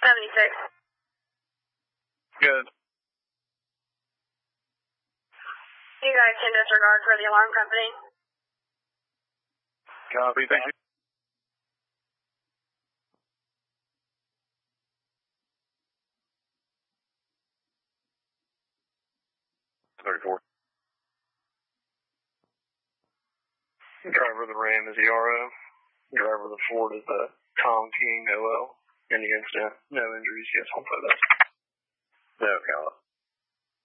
76. Good. You guys can disregard for the alarm company. Copy, thank you. Driver of the Ram is ERO. Driver of the Ford is Tom King, OL. In the incident, no injuries, yes, 150.